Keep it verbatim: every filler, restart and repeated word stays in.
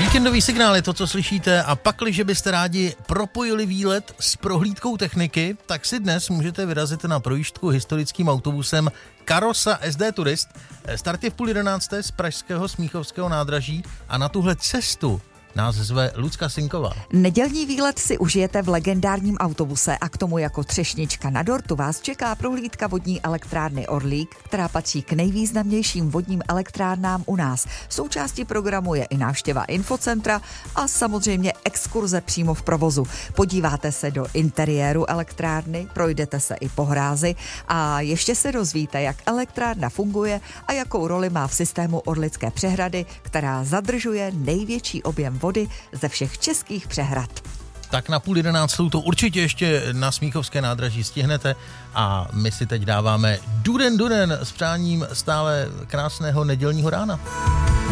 Víkendový signál je to, co slyšíte, a pakliže byste rádi propojili výlet s prohlídkou techniky, tak si dnes můžete vyrazit na projížďku historickým autobusem Karosa es dé Turist. Start je v půl jedenácté z pražského Smíchovského nádraží a na tuhle cestu nás zve Lucka Sinková. Nedělní výlet si užijete v legendárním autobuse a k tomu jako třešnička na dortu vás čeká prohlídka vodní elektrárny Orlík, která patří k nejvýznamnějším vodním elektrárnám u nás. Součástí programu je i návštěva infocentra a samozřejmě exkurze přímo v provozu. Podíváte se do interiéru elektrárny, projdete se i po hrázi a ještě se dozvíte, jak elektrárna funguje a jakou roli má v systému Orlické přehrady, která zadržuje největší objem vody ze všech českých přehrad. Tak na půl jedenáctou to určitě ještě na Smíchovské nádraží stihnete a my si teď dáváme Duden Duden s přáním stále krásného nedělního rána.